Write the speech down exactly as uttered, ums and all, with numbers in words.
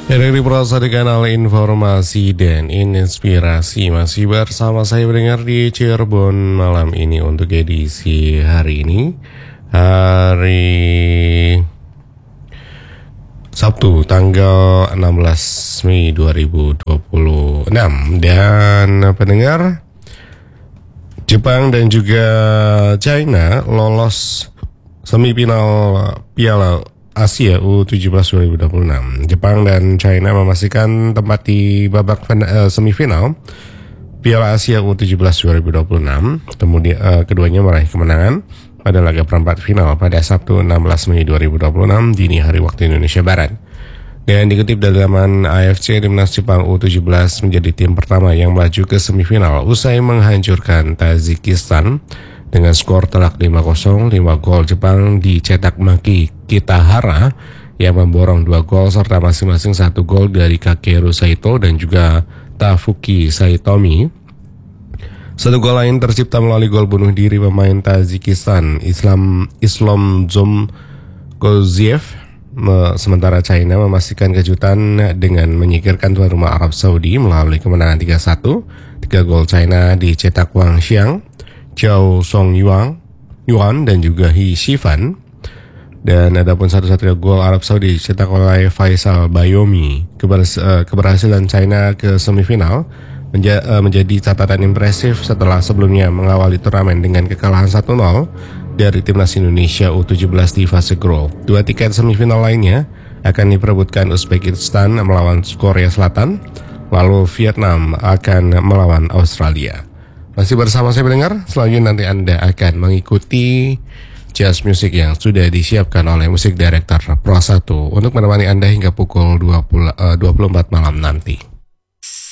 Ya, dari Prosa di kanal Informasi dan Inspirasi, masih bersama saya mendengar di Cirebon malam ini untuk edisi hari ini, hari Sabtu tanggal enam belas Mei dua ribu dua puluh enam. Dan pendengar, Jepang dan juga China lolos semifinal Piala Asia U tujuh belas dua ribu dua puluh enam. Jepang dan China memastikan tempat di babak uh, semifinal Piala Asia U tujuh belas dua ribu dua puluh enam. Kemudian uh, keduanya meraih kemenangan pada laga perempat final pada Sabtu enam belas Mei dua ribu dua puluh enam dini hari waktu Indonesia Barat. Dan dikutip dari laman A F C, timnas Jepang U tujuh belas menjadi tim pertama yang melaju ke semifinal usai menghancurkan Tajikistan dengan skor telak lima kosong. Lima gol Jepang dicetak Maki Kitahara yang memborong dua gol serta masing-masing satu gol dari Kakeru Saito dan juga Tafuki Saitomi. Satu gol lain tercipta melalui gol bunuh diri pemain Tajikistan Islam Islam Zom Koziev. Sementara China memastikan kejutan dengan menyingkirkan tuan rumah Arab Saudi melalui kemenangan tiga satu. Tiga gol China dicetak Wang Xiang, Zhao Song Yuan, Yuan dan juga He Shifan. Dan adapun satu-satunya gol Arab Saudi dicetak oleh Faisal Bayomi. Keberhasilan China ke semifinal menja- menjadi catatan impresif setelah sebelumnya mengawali turnamen dengan kekalahan satu nol dari timnas Indonesia U tujuh belas di fase grup. Dua tiket semifinal lainnya akan diperebutkan Uzbekistan melawan Korea Selatan, lalu Vietnam akan melawan Australia. Masih bersama saya pendengar, selanjutnya nanti Anda akan mengikuti jazz music yang sudah disiapkan oleh musik director Pro satu untuk menemani Anda hingga pukul dua puluh, uh, dua puluh empat malam nanti.